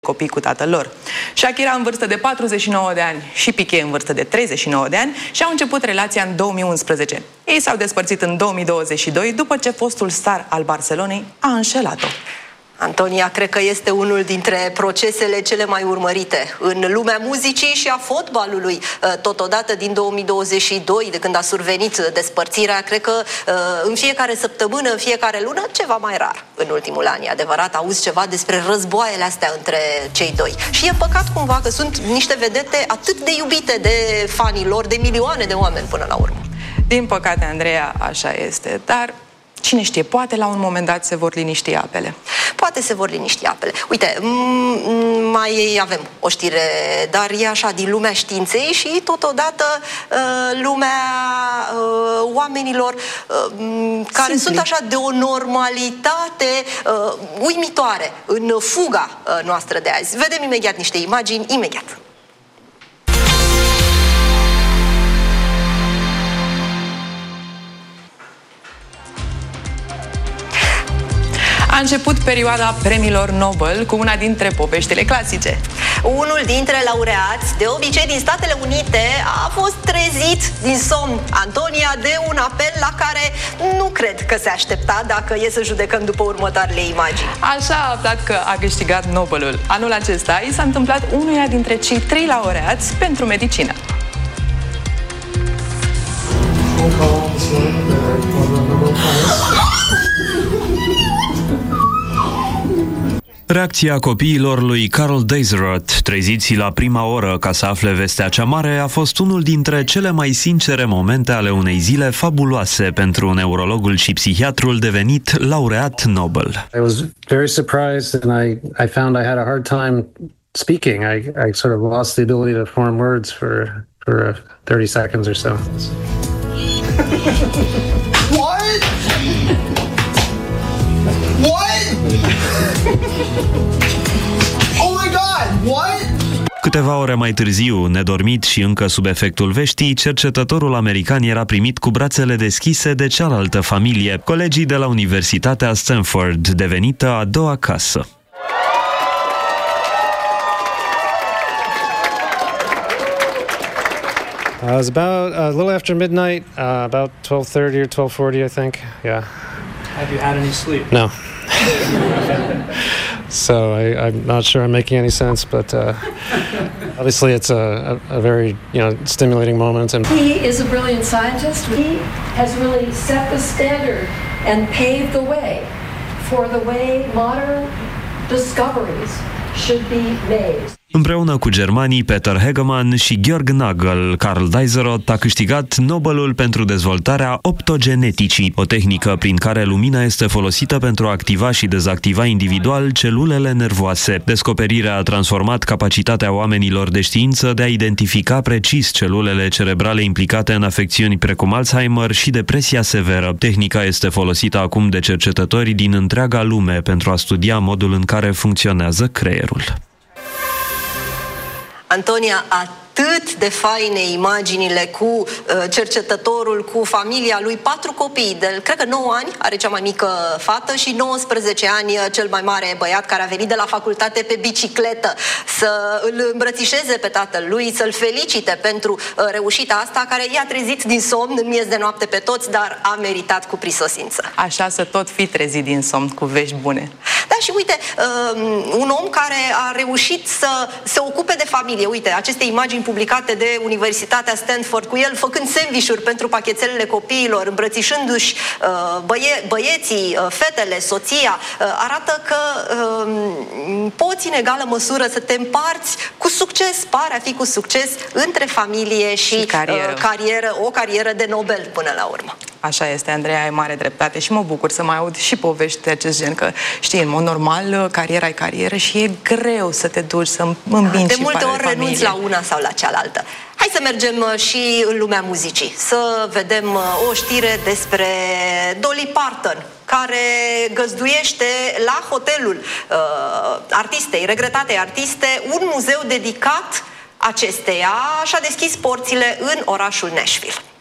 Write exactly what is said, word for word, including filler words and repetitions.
copii cu tatăl lor. Shakira în vârstă de patruzeci și nouă de ani și Piqué în vârstă de treizeci și nouă de ani și-au început relația în două mii unsprezece. Ei s-au despărțit în două mii douăzeci și doi după ce fostul star al Barcelonei a înșelat-o. Antonia, cred că este unul dintre procesele cele mai urmărite în lumea muzicii și a fotbalului. Totodată din două mii douăzeci și doi, de când a survenit despărțirea, cred că în fiecare săptămână, în fiecare lună, ceva mai rar în ultimul an. E adevărat, auzi ceva despre războaiele astea între cei doi. Și e păcat cumva că sunt niște vedete atât de iubite de fanii lor, de milioane de oameni până la urmă. Din păcate, Andreea, așa este, dar cine știe, poate la un moment dat se vor liniști apele. Poate se vor liniști apele. Uite, mai avem o știre, dar e așa din lumea științei și totodată lumea oamenilor care Simpli. sunt așa de o normalitate uimitoare în fuga noastră de azi. Vedem imediat niște imagini, imediat. A început perioada premiilor Nobel cu una dintre poveștile clasice. Unul dintre laureați, de obicei din Statele Unite, a fost trezit din somn, Antonia, de un apel la care nu cred că se aștepta dacă e să judecăm după următoarele imagini. Așa a aflat că a câștigat Nobelul. Anul acesta i s-a întâmplat unuia dintre cei trei laureați pentru medicină. Reacția copiilor lui Carl Deiseroth, treziți la prima oră ca să afle vestea cea mare, a fost unul dintre cele mai sincere momente ale unei zile fabuloase pentru neurologul și psihiatrul devenit laureat Nobel. I was very surprised and I, I found I had a hard time speaking. I, I sort of lost the ability to form words for, for thirty seconds or so. What? What? Oh my God, what? Câteva ore mai târziu, nedormit și încă sub efectul veștii, cercetătorul american era primit cu brațele deschise de cealaltă familie, colegii de la Universitatea Stanford, devenită a doua casă. Uh, it was about uh, a little after midnight, uh, about twelve thirty or twelve forty, I think. Yeah. Have you had any sleep? No. So I, I'm not sure I'm making any sense, but uh, obviously it's a, a, a very you know stimulating moment. And he is a brilliant scientist. He has really set the standard and paved the way for the way modern discoveries should be made. Împreună cu germanii Peter Hegemann și Georg Nagel, Carl Deiseroth a câștigat Nobelul pentru dezvoltarea optogeneticii, o tehnică prin care lumina este folosită pentru a activa și dezactiva individual celulele nervoase. Descoperirea a transformat capacitatea oamenilor de știință de a identifica precis celulele cerebrale implicate în afecțiuni precum Alzheimer și depresia severă. Tehnica este folosită acum de cercetători din întreaga lume pentru a studia modul în care funcționează creierul. Antonia, atât de faine imaginile cu uh, cercetătorul, cu familia lui, patru copii, de, cred că nouă ani are cea mai mică fată și nouăsprezece ani cel mai mare băiat care a venit de la facultate pe bicicletă să îl îmbrățișeze pe tatăl lui, să-l felicite pentru uh, reușita asta, care i-a trezit din somn în miez de noapte pe toți, dar a meritat cu prisosință. Așa să tot fi trezit din somn cu vești bune. Da, și uite, uh, un om care a reușit să se ocupe de familie. Uite, aceste imagini publicate de Universitatea Stanford cu el făcând sandvișuri pentru pachetelele copiilor, îmbrățișându-și uh, băie, băieții, uh, fetele, soția, uh, arată că uh, poți în egală măsură să te împarți cu succes, pare a fi cu succes, între familie și, și carieră. Uh, carieră, o carieră de Nobel până la urmă. Așa este, Andreea, ai mare dreptate și mă bucur să mai aud și povești de acest gen, că știi, în mod normal, cariera e carieră și e greu să te duci, să îmbingi de și multe ori familie. renunți la una sau la cealaltă. Hai să mergem și în lumea muzicii, să vedem o știre despre Dolly Parton, care găzduiește la hotelul uh, artistei, regretatei artiste, un muzeu dedicat acesteia și-a deschis porțile în orașul Nashville.